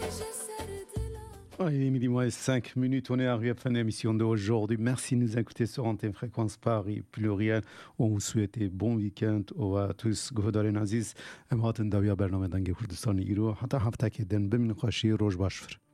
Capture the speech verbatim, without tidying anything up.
Ah, il est midi moins cinq minutes, on est arrivé à la fin de l'émission d'aujourd'hui. Merci de nous écouter sur Antenne Fréquence Paris Pluriel. On vous souhaite bon week-end à tous. Gohadar Aziz, Emraten Davia Bername Dange Kurdistan Igro, Hata Hafta Keden Bim Nqashi Roj Bashfr.